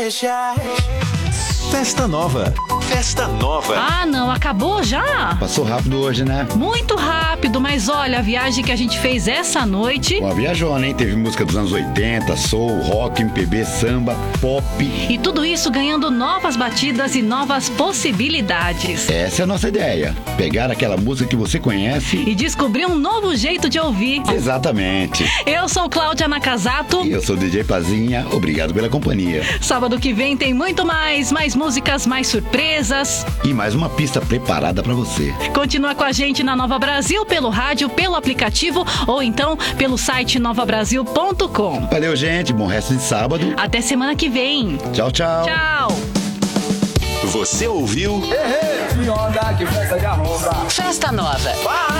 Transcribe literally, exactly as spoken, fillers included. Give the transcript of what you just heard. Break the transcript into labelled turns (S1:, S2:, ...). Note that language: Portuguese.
S1: Festa Nova. Festa Nova.
S2: Ah, não, acabou já?
S3: Passou rápido hoje, né?
S2: Muito rápido, mas olha, a viagem que a gente fez essa noite...
S3: Uma viajona, hein? Teve música dos anos oitenta, soul, rock, M P B, samba, pop.
S2: E tudo isso ganhando novas batidas e novas possibilidades.
S3: Essa é a nossa ideia. Pegar aquela música que você conhece...
S2: E descobrir um novo jeito de ouvir.
S3: Exatamente.
S2: Eu sou Cláudia Nakazato.
S3: E eu sou D J Pazinha. Obrigado pela companhia.
S2: Sábado que vem tem muito mais, mais músicas, mais surpresas.
S3: E mais uma pista preparada pra você.
S2: Continua com a gente na Nova Brasil, pelo rádio, pelo aplicativo ou então pelo site nova brasil ponto com.
S3: Valeu, gente. Bom resto de sábado.
S2: Até semana que vem.
S3: Tchau, tchau.
S2: Tchau.
S1: Você ouviu?
S4: Festa Nova.
S2: Festa Nova.